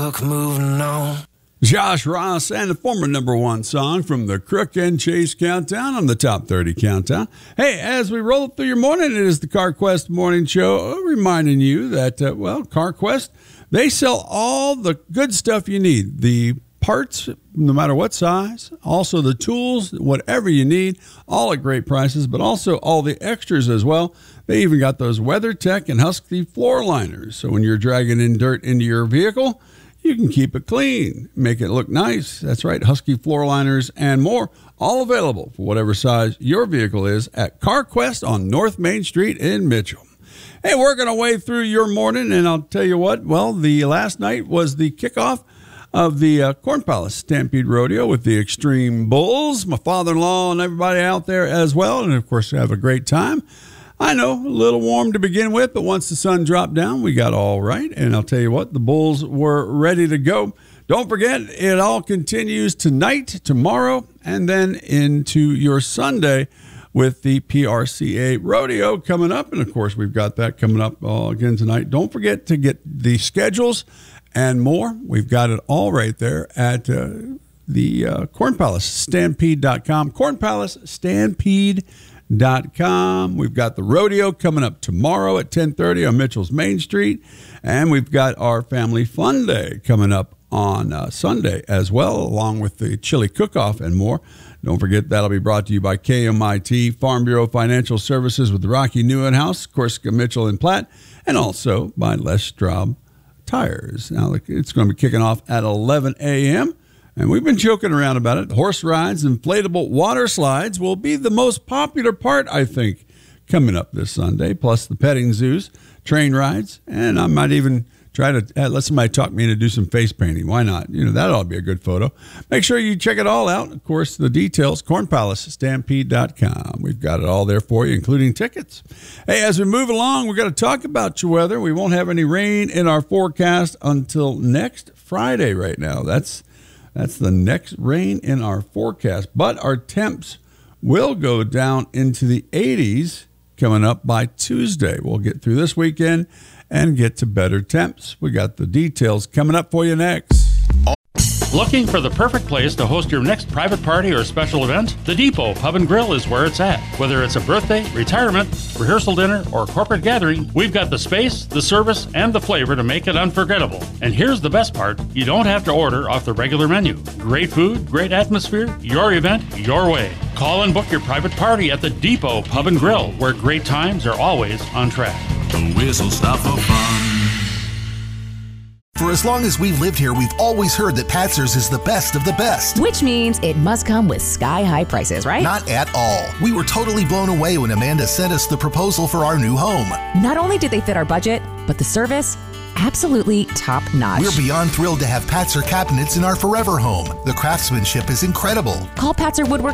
milk, moving on. Josh Ross and the former number one song from the Crook and Chase Countdown on the Top 30 Countdown. Hey, as we roll through your morning, it is the CarQuest Morning Show, reminding you that, CarQuest, they sell all the good stuff you need. The parts, no matter what size, also the tools, whatever you need, all at great prices, but also all the extras as well. They even got those WeatherTech and Husky floor liners. So when you're dragging in dirt into your vehicle, you can keep it clean, make it look nice. That's right, Husky floor liners and more, all available for whatever size your vehicle is at CarQuest on North Main Street in Mitchell. Hey, we're going to wade through your morning, and I'll tell you what, well, the last night was the kickoff of the Corn Palace Stampede Rodeo with the Extreme Bulls, my father-in-law and everybody out there as well, and of course have a great time. I know, a little warm to begin with, but once the sun dropped down, we got all right. And I'll tell you what, the Bulls were ready to go. Don't forget, it all continues tonight, tomorrow, and then into your Sunday with the PRCA Rodeo coming up. And, of course, we've got that coming up again tonight. Don't forget to get the schedules and more. We've got it all right there at the Corn Palace Stampede.com. Corn Palace Stampede.com. We've got the rodeo coming up tomorrow at 10:30 on Mitchell's Main Street, and we've got our Family Fun Day coming up on Sunday as well, along with the chili cook-off and more. Don't forget, that'll be brought to you by KMIT, Farm Bureau Financial Services with Rocky Neuenhouse, Corsica Mitchell and Platt, and also by Les Straub Tires. Now, it's going to be kicking off at 11 a.m., and we've been joking around about it. Horse rides, inflatable water slides will be the most popular part, I think, coming up this Sunday, plus the petting zoos, train rides, and I might even try to let somebody talk me into do some face painting. Why not? You know, that ought to be a good photo. Make sure you check it all out. Of course, the details, cornpalacestampede.com. We've got it all there for you, including tickets. Hey, as we move along, we're going to talk about your weather. We won't have any rain in our forecast until next Friday right now. That's the next rain in our forecast. But our temps will go down into the 80s coming up by Tuesday. We'll get through this weekend and get to better temps. We got the details coming up for you next. Looking for the perfect place to host your next private party or special event? The Depot Pub and Grill is where it's at. Whether it's a birthday, retirement, rehearsal dinner, or corporate gathering, we've got the space, the service, and the flavor to make it unforgettable. And here's the best part, you don't have to order off the regular menu. Great food, great atmosphere, your event, your way. Call and book your private party at the Depot Pub and Grill, where great times are always on track. The whistle stop for fun. For as long as we've lived here, we've always heard that Patzer's is the best of the best. Which means it must come with sky-high prices, right? Not at all. We were totally blown away when Amanda sent us the proposal for our new home. Not only did they fit our budget, but the service, absolutely top-notch. We're beyond thrilled to have Patzer cabinets in our forever home. The craftsmanship is incredible. Call Patzer Woodwork